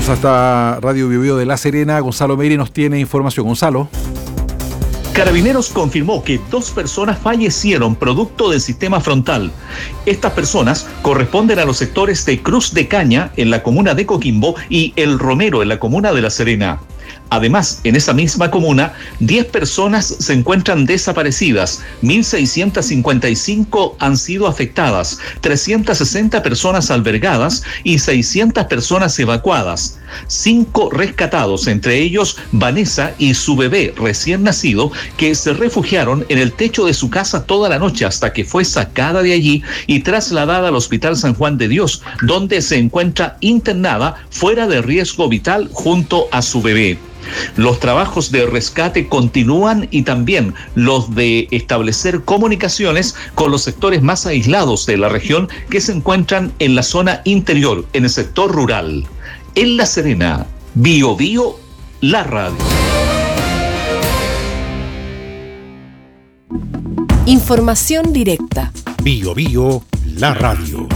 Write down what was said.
Vamos hasta Radio Bio Bio de La Serena. Gonzalo Meire nos tiene información. Gonzalo. Carabineros confirmó que 2 personas fallecieron producto del sistema frontal. Estas personas corresponden a los sectores de Cruz de Caña, en la comuna de Coquimbo, y El Romero, en la comuna de La Serena. Además, en esa misma comuna, 10 personas se encuentran desaparecidas, 1.655 han sido afectadas, 360 personas albergadas y 600 personas evacuadas. 5 rescatados, entre ellos Vanessa y su bebé recién nacido, que se refugiaron en el techo de su casa toda la noche hasta que fue sacada de allí y trasladada al Hospital San Juan de Dios, donde se encuentra internada fuera de riesgo vital junto a su bebé. Los trabajos de rescate continúan y también los de establecer comunicaciones con los sectores más aislados de la región que se encuentran en la zona interior, en el sector rural. En La Serena, Bio Bio, la radio. Información directa. Bio Bio, la radio.